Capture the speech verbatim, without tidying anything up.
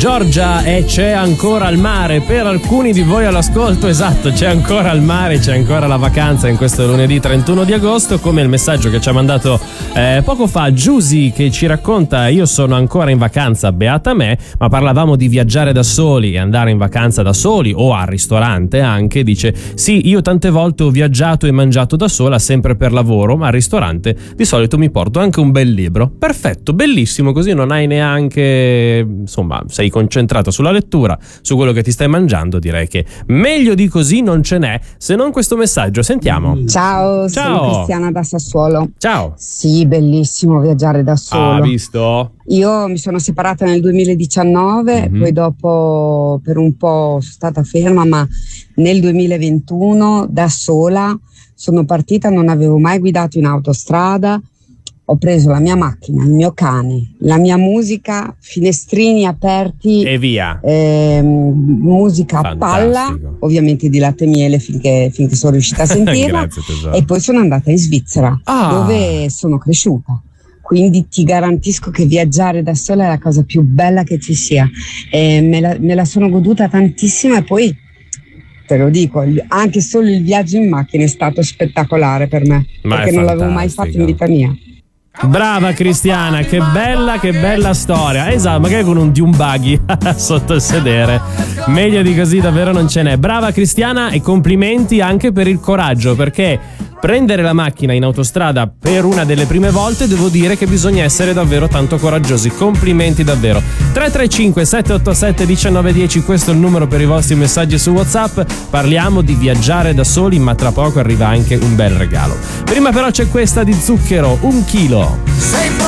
Giorgia, e c'è ancora il mare per alcuni di voi all'ascolto. Esatto, c'è ancora il mare, c'è ancora la vacanza in questo lunedì trentuno di agosto, come il messaggio che ci ha mandato eh, poco fa Giusy, che ci racconta: io sono ancora in vacanza, beata me, ma parlavamo di viaggiare da soli e andare in vacanza da soli o al ristorante anche. Dice: sì, io tante volte ho viaggiato e mangiato da sola, sempre per lavoro, ma al ristorante di solito mi porto anche un bel libro. Perfetto, bellissimo, così non hai neanche, insomma, sei concentrato sulla lettura, su quello che ti stai mangiando. Direi che meglio di così non ce n'è, se non questo messaggio. Sentiamo. Ciao, Ciao. sono Cristiana da Sassuolo. Ciao. Sì, bellissimo viaggiare da solo. Ah, visto? Io mi sono separata nel duemiladiciannove, Mhm. poi dopo per un po' sono stata ferma, ma nel duemilaventuno da sola sono partita, non avevo mai guidato in autostrada. Ho preso la mia macchina, il mio cane, la mia musica, finestrini aperti, E via. ehm, musica a palla, Fantastico. ovviamente di latte e miele finché, finché sono riuscita a sentirla. Grazie tesoro. E poi sono andata in Svizzera, Ah. dove sono cresciuta. Quindi ti garantisco che viaggiare da sola è la cosa più bella che ci sia. E me, la, me la sono goduta tantissimo, e poi te lo dico, il- anche solo il viaggio in macchina è stato spettacolare per me, Ma è perché non l'avevo mai fatto in fantastico. vita mia. Brava Cristiana, che bella, che bella storia. Esatto, magari con un di un buggy sotto il sedere. Meglio di così davvero non ce n'è. Brava Cristiana, e complimenti anche per il coraggio, perché prendere la macchina in autostrada per una delle prime volte, devo dire che bisogna essere davvero tanto coraggiosi. Complimenti davvero. tre tre cinque sette otto sette uno nove uno zero, questo è il numero per i vostri messaggi su WhatsApp. Parliamo di viaggiare da soli, ma tra poco arriva anche un bel regalo. Prima però c'è questa di Zucchero, un chilo. Sei